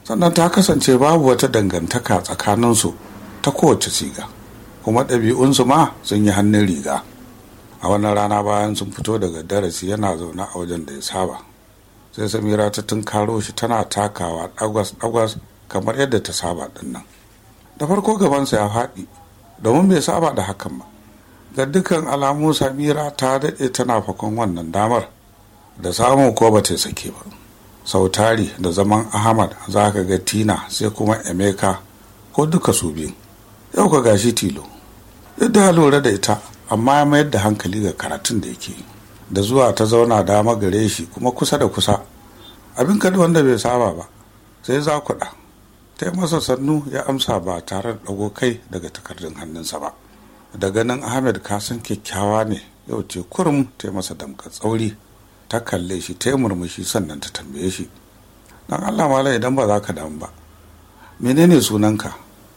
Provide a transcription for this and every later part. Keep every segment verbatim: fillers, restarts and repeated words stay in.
sannan ta kasance babu wata dangantaka tsakaninsu ta kowace siga, kuma ɗabi'unsu ma sun yi hannun riga. A wannan rana bayan sun fito daga darasi yana zaune a wajen da ya saba, sai Samira ta tunkaro shi tana takawa ɗagwas-ɗagwas kamar yadda ta saba ɗin nan. Da farko gabansa ya faɗi domin bai saba da hakan ba. Ga dukkan alamu Samira ta daɗe tana fakon wannan damar, da samu ko ba ta sake ba. Sautari da zaman Ahmad za ka ga Tina sai kuma Emeka ko duka su biyu. Yau ka gashi tilo. Yadda ya lura da ita, amma ya mayar da hankali ga karatun da yake. Da zuwa ta zauna dama gare shi kuma kusa da kusa. Abin kadi wanda bai saba ba, sai za kuɗa. Ta yi masa sannu ya amsa ba tare da ɗago kai daga takardun hannunsa ba. Da ganin Ahmed ka san kyakkyawa ne, yau ce kurum ta yi masa damkar tsauri. Ta kalle shi ta yi murmushi sannan ta tambaye shi, dan Allah mala idan ba za ka damu ba, menene sunanka?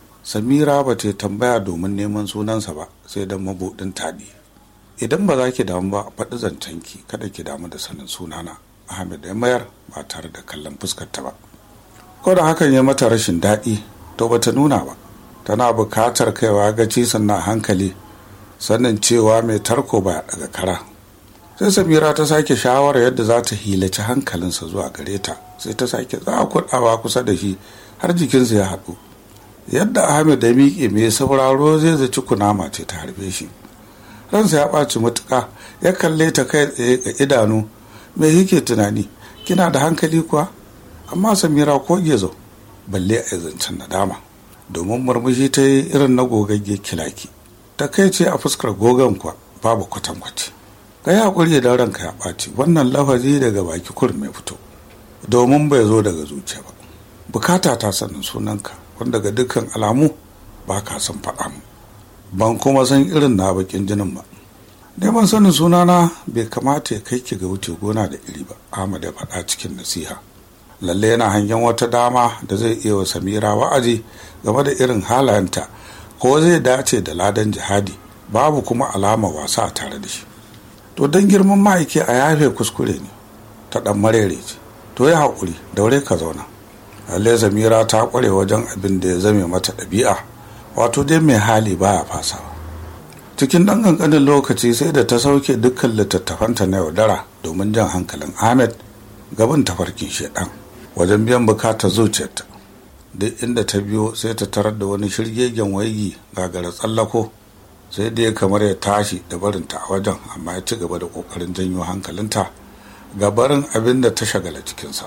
Samira ba ta tambaya domin neman sunansa ba, sai dan mabuɗin taɗi. Idan ba za ki damu ba, faɗi zancenki, kada ki damu da sanin sunana. Ahmed ya mayar ba tare da kallon fuskarta ba. Ko da hakan ya mata rashin daɗi, to ba ta nuna ba. Tana buƙatar kaiwa gaci sannan hankali, sannan cewa mai tarko ba ya ɗaga kara. Sai Samira ta sake shawarar yadda za ta hilaci hankalinsa zuwa gare ta, sai ta sake zakuɗawa kusa da shi har jikinsa ya haɗu. Yadda Ahmed da miƙe mai sauraro zai zaci kunama ce ta harbe shi. Ransa ya ɓaci matuƙa, ya kalle ta kai tsaye ga idanu. Me yake tunani? Kina da hankali kuwa? Amma Samira ko gezo, balle a zancen nadama, domin murmushi ta yi irin na gogagge kilaki. Ta kai ce a fuskar gogon kuwa babu kwatankwaci. Ka yi haƙuri da ranka ya ɓaci, wannan lafazi daga baki kurum ya fito, domin bai zo daga zuciya ba. Bukata ta sanin sunanka, wanda ga dukkan alamu ba ka san faɗa mu, ban kuma san irin na bakin jinin ba. Neman sanin sunana bai kamata ya kai ki ga wuce gona da iri ba, Ahmad ya faɗa cikin nasiha. Lalle yana hangen wata dama da zai iya wa Samira wa'azi game da irin halayenta, ko zai dace da ladan jihadi, babu kuma alama wasa a tare da shi. To don girman ma'aiki a yafe kuskure ne, ta ɗan marere ce. To ya haƙuri, daure ka zauna. Lalle Samira ta ƙware wajen abin da ya zame mata ɗabi'a, wato dai mai hali baya fasawa. Cikin ɗan ƙanƙanin lokaci sai da ta sauke dukkan littattafanta na yaudara domin jan hankalin Ahmed gaban tafarkin shedan wajen biyan bukatar zuciyarta. Duk inda ta biyo sai ta tarar da wani shirgegen waigi gagara tsallako, sai dai kamar ya tashi da barinta a wajen, amma ya ci gaba da ƙoƙarin janyo hankalinta ga barin abin da ta shagala cikinsa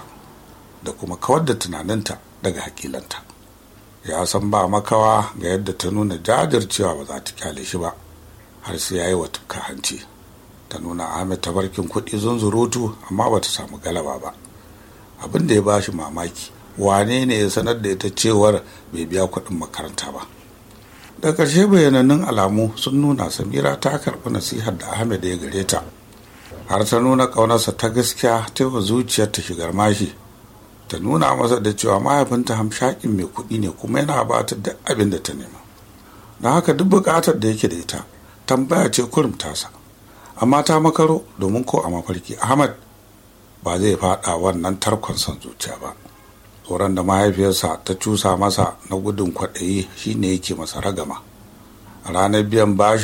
da kuma kawar da tunaninta daga hakilanta. Ya san ba makawa ga yadda ta nuna jajircewa ba za ta kyale shi ba, har sai ya yi wa tufka hanci. Ta nuna Ahmed tabarkin kuɗi zunzurutu, amma ba ta samu galaba ba. Abin da ya ba shi mamaki, wane ne ya sanar da ita cewar bai biya kuɗin makaranta ba. Da ƙarshe bayanannun alamu sun nuna Samira ta karɓi nasihar da Ahmed ya gare ta, har ta nuna ƙaunarsa ta gaskiya, ta yi wa zuciyarta shigar mashi. Ta nuna masa da cewa mahaifinta hamshakin mai kuɗi ne, kuma yana ba ta duk abin da ta nema. Don haka duk buƙatar da yake da ita tambaya ce kurum tasa. Amma ta makaro, domin ko a mafarki Ahmad ba zai faɗa wannan tarkon son zuciya ba. Tsoron da mahaifiyarsa ta cusa masa na gudun kwaɗayi shine yake masa ragama. A ranar biyan bashi